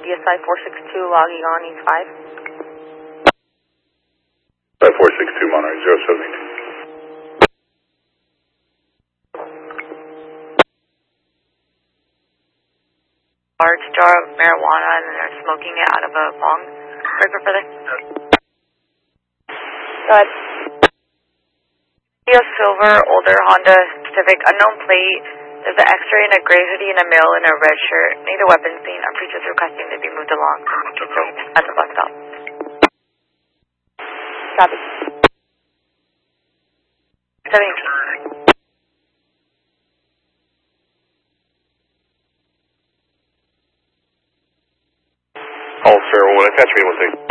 DSI 462 logging on East 5. 462 Monterey 072. Large jar of marijuana and they're smoking it out of a bong. River further. Go ahead. A silver, older Honda Civic, unknown plate. There's an X-ray and a gray hoodie and a male in a red shirt. Neither weapon seen. I'm just requesting to be moved along. At the bus stop. Copy. 17. All fair, 1 attach me 1 thing.